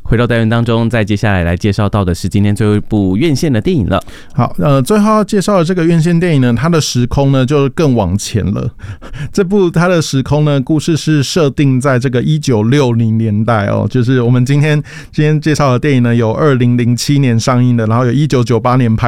回到单元当中，在接下来来介绍到的是今天最后一部院线的电影了。 好，最后要介绍的这个院线电影呢，它的时空呢就更往前了。这部它的时空呢，故事是设定在这个1960年代哦，就是我们今天介绍的电影呢，有2007年上映的，然后有1998年拍